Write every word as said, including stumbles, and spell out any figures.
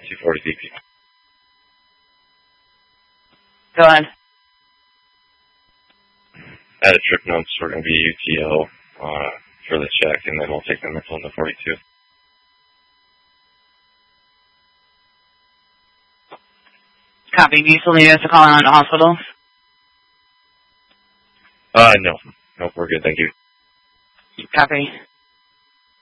two forty D P. Go ahead. At a trip notes, we're going to be U T O uh, for the check, and then we'll take the missile into forty-two. Copy. Do you still need us to call in on the hospitals? Uh, no. Nope, we're good, thank you. Copy.